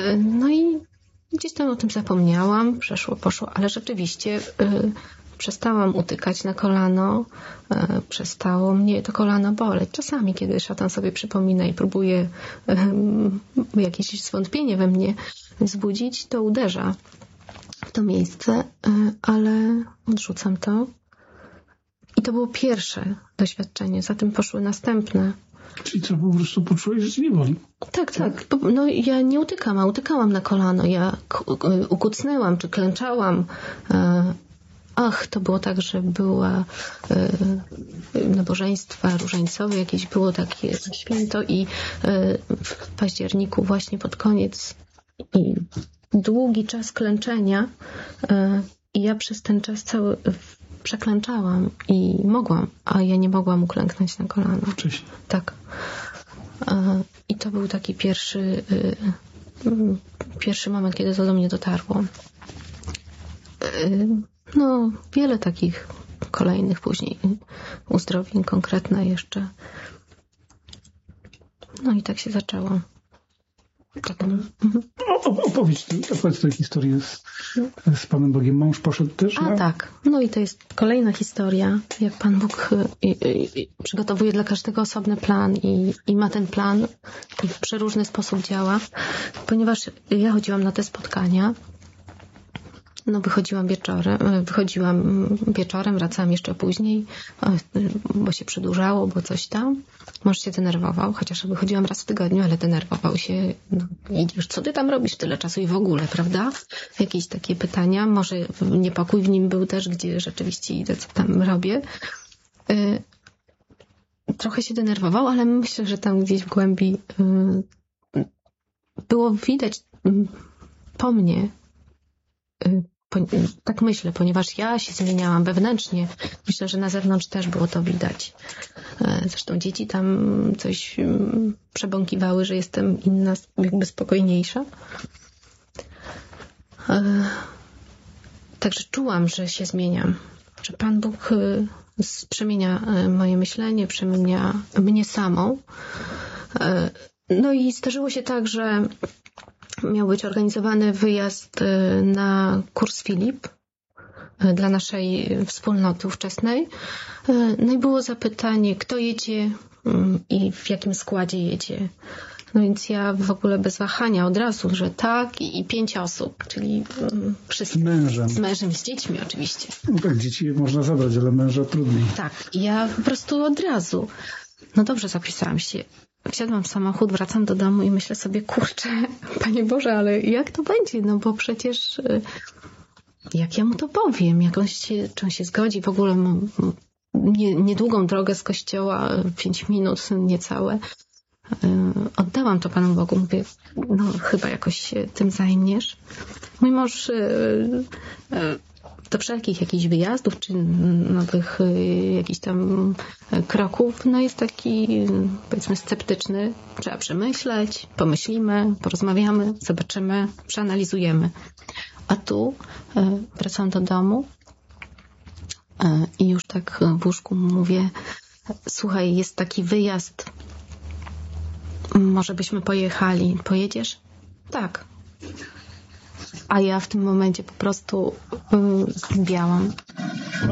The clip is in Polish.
No i gdzieś tam o tym zapomniałam, poszło, ale rzeczywiście przestałam utykać na kolano, przestało mnie to kolano boleć. Czasami, kiedy szatan sobie przypomina i próbuje jakieś zwątpienie we mnie wzbudzić, to uderza w to miejsce, ale odrzucam to. I to było pierwsze doświadczenie, za tym poszły następne. Czyli co, po prostu poczułeś, że cię nie boli? Tak. No ja nie utykam, a utykałam na kolano. Ja ukucnęłam, czy klęczałam. To było tak, że była nabożeństwa różańcowe, jakieś było takie święto i w październiku właśnie pod koniec i długi czas klęczenia i ja przez ten czas cały przeklęczałam i mogłam, a ja nie mogłam uklęknąć na kolano. Wcześniej. Tak. I to był taki pierwszy moment, kiedy to do mnie dotarło. No, wiele takich kolejnych później uzdrowień, konkretne jeszcze. No i tak się zaczęło. Opowiedz tę historię z Panem Bogiem. Mąż poszedł też? Tak. No i to jest kolejna historia, jak Pan Bóg przygotowuje dla każdego osobny plan i ma ten plan i w przeróżny sposób działa. Ponieważ ja chodziłam na te spotkania, wychodziłam wieczorem, wracałam jeszcze później, bo się przedłużało, bo coś tam. Mąż się denerwował, chociaż wychodziłam raz w tygodniu, ale denerwował się. Już co ty tam robisz tyle czasu i w ogóle, prawda? Jakieś takie pytania. Może niepokój w nim był też, gdzie rzeczywiście idę, co tam robię. Trochę się denerwował, ale myślę, że tam gdzieś w głębi było widać po mnie, tak myślę, ponieważ ja się zmieniałam wewnętrznie. Myślę, że na zewnątrz też było to widać. Zresztą dzieci tam coś przebąkiwały, że jestem inna, jakby spokojniejsza. Także czułam, że się zmieniam. Że Pan Bóg przemienia moje myślenie, przemienia mnie samą. No i zdarzyło się tak, że miał być organizowany wyjazd na kurs Filip dla naszej wspólnoty ówczesnej. No i było zapytanie, kto jedzie i w jakim składzie jedzie. No więc ja w ogóle bez wahania od razu, że tak i 5 osób, czyli wszyscy. Z mężem. Z mężem, z dziećmi oczywiście. No tak, dzieci można zabrać, ale męża trudniej. Tak, ja po prostu od razu. No dobrze, zapisałam się. Wsiadłam w samochód, wracam do domu i myślę sobie, kurczę, Panie Boże, ale jak to będzie? No bo przecież jak ja mu to powiem? Czy on się zgodzi? W ogóle niedługą drogę z kościoła, 5 minut niecałe. Oddałam to Panu Bogu. Mówię, chyba jakoś się tym zajmiesz. Mój mąż do wszelkich jakichś wyjazdów, czy nowych jakichś tam kroków, jest taki, powiedzmy, sceptyczny. Trzeba przemyśleć, pomyślimy, porozmawiamy, zobaczymy, przeanalizujemy. A tu wracam do domu i już tak w łóżku mówię, słuchaj, jest taki wyjazd, może byśmy pojechali. Pojedziesz? Tak. A ja w tym momencie po prostu zbiałam.